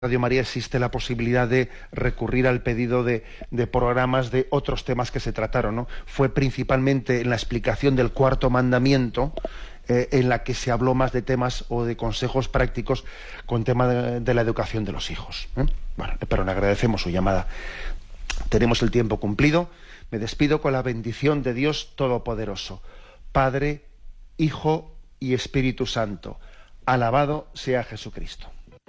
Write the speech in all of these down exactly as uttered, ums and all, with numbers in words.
Radio María existe la posibilidad de recurrir al pedido de, de programas de otros temas que se trataron, ¿no? Fue principalmente en la explicación del cuarto mandamiento, eh, en la que se habló más de temas o de consejos prácticos con tema de, de la educación de los hijos, ¿eh? Bueno, pero le agradecemos su llamada. Tenemos el tiempo cumplido. Me despido con la bendición de Dios Todopoderoso, Padre, Hijo y Espíritu Santo. Alabado sea Jesucristo.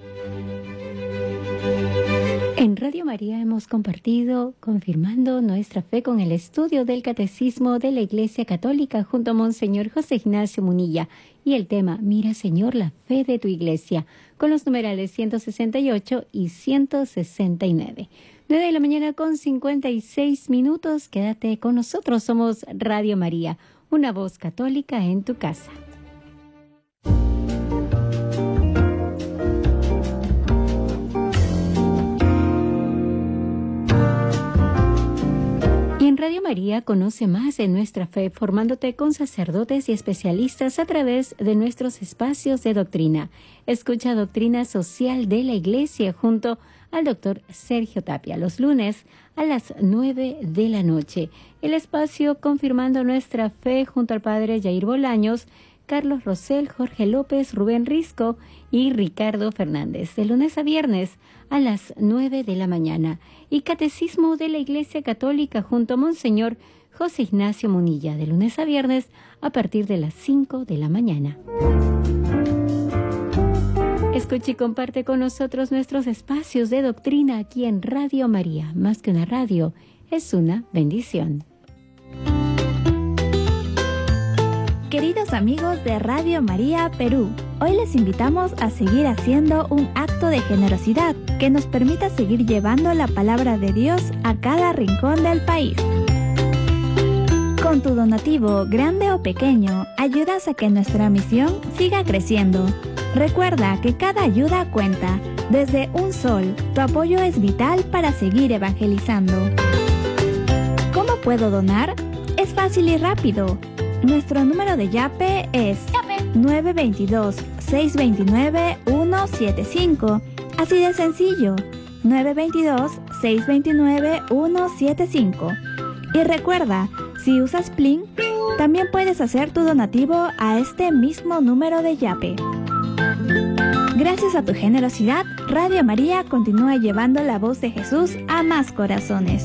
En Radio María hemos compartido, confirmando nuestra fe con el estudio del Catecismo de la Iglesia Católica junto a Monseñor José Ignacio Munilla y el tema Mira, Señor, la fe de tu Iglesia, con los numerales ciento sesenta y ocho y ciento sesenta y nueve. nueve de la mañana con cincuenta y seis minutos. Quédate con nosotros, somos Radio María, una voz católica en tu casa. En Radio María conoce más de nuestra fe formándote con sacerdotes y especialistas a través de nuestros espacios de doctrina. Escucha Doctrina Social de la Iglesia junto al doctor Sergio Tapia los lunes a las nueve de la noche. El espacio Confirmando Nuestra Fe junto al padre Jair Bolaños, Carlos Rosell, Jorge López, Rubén Risco y Ricardo Fernández, de lunes a viernes a las nueve de la mañana. Y Catecismo de la Iglesia Católica junto a Monseñor José Ignacio Munilla, de lunes a viernes a partir de las cinco de la mañana. Escucha y comparte con nosotros nuestros espacios de doctrina aquí en Radio María. Más que una radio, es una bendición. Queridos amigos de Radio María Perú, hoy les invitamos a seguir haciendo un acto de generosidad que nos permita seguir llevando la palabra de Dios a cada rincón del país. Con tu donativo, grande o pequeño, ayudas a que nuestra misión siga creciendo. Recuerda que cada ayuda cuenta. Desde un sol, tu apoyo es vital para seguir evangelizando. ¿Cómo puedo donar? Es fácil y rápido. Nuestro número de Yape es nueve dos dos, seis dos nueve, uno siete cinco. Así de sencillo, nueve dos dos, seis dos nueve, uno siete cinco. Y recuerda, si usas Plin, también puedes hacer tu donativo a este mismo número de Yape. Gracias a tu generosidad, Radio María continúa llevando la voz de Jesús a más corazones.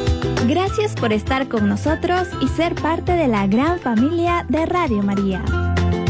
Gracias por estar con nosotros y ser parte de la gran familia de Radio María.